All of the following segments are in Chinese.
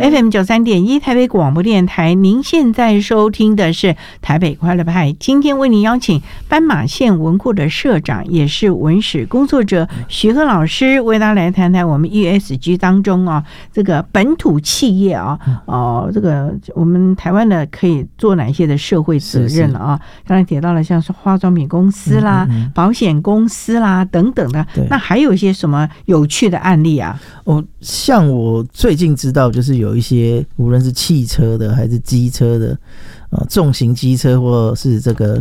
FM 93.1台北广播电台。您现在收听的是台北快乐派，今天为您邀请斑马线文库的社长，也是文史工作者徐和老师，为大家来谈谈我们 ESG 当中这个本土企业这个我们台湾的可以做哪些的社会责任刚才提到了像是化妆品公司啦、保险公司啦等等的，那还有一些什么有趣的案例啊？ 像我最近知道，就是有一些无论是汽车的还是机车的重型机车，或是这个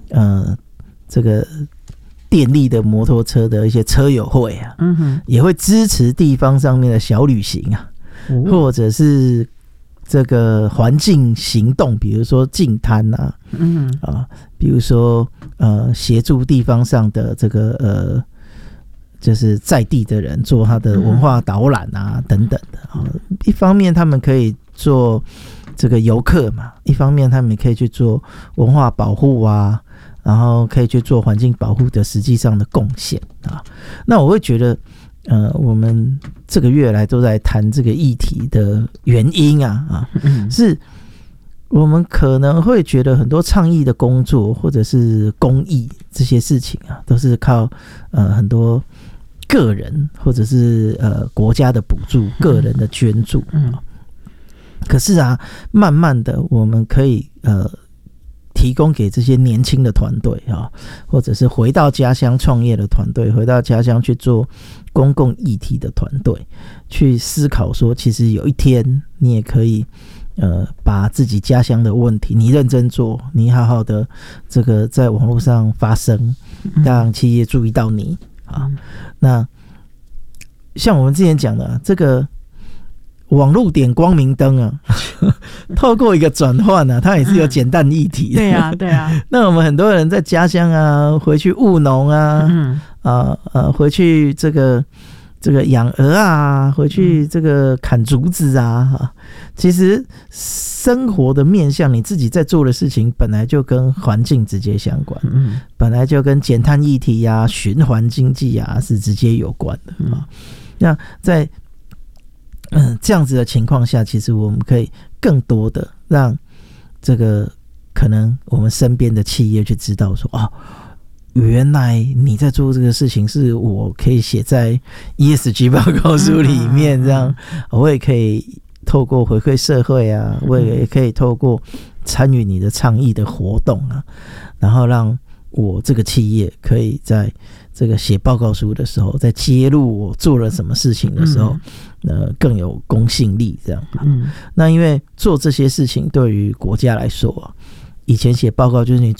电力的摩托车的一些车友会也会支持地方上面的小旅行或者是这个环境行动，比如说净滩比如说协助地方上的这个就是在地的人做他的文化导览等等的一方面他们可以做这个游客嘛，一方面他们也可以去做文化保护然后可以去做环境保护的实际上的贡献那我会觉得我们这个月来都在谈这个议题的原因是我们可能会觉得很多倡议的工作或者是公益这些事情都是靠很多个人或者是国家的补助、个人的捐助可是慢慢的我们可以提供给这些年轻的团队或者是回到家乡创业的团队，回到家乡去做公共议题的团队，去思考说其实有一天你也可以把自己家乡的问题你认真做，你好好的这个在网络上发声，让企业注意到你那像我们之前讲的这个网络点光明灯透过一个转换它也是有减碳议题对啊那我们很多人在家乡回去务农回去这个养鹅回去这个砍竹子其实生活的面向你自己在做的事情本来就跟环境直接相关本来就跟减碳议题循环经济是直接有关的那在这样子的情况下，其实我们可以更多的让这个可能我们身边的企业去知道说原来你在做这个事情是我可以写在 ESG 报告书里面这样我也可以透过回馈社会我也可以透过参与你的倡议的活动然后让我这个企业可以在这个写报告书的时候，在揭露我做了什么事情的时候更有公信力这样那因为做这些事情对于国家来说以前写报告就是你